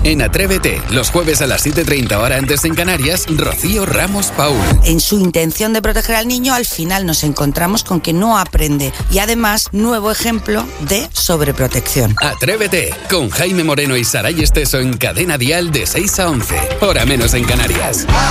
En Atrévete, los jueves a las 7:30 hora antes en Canarias, Rocío Ramos Paul. En su intención de proteger al niño, al final nos encontramos con que no aprende. Y además, nuevo ejemplo de sobreprotección. Atrévete, con Jaime Moreno y Saray Esteso en Cadena Dial de 6 a 11. Hora menos en Canarias.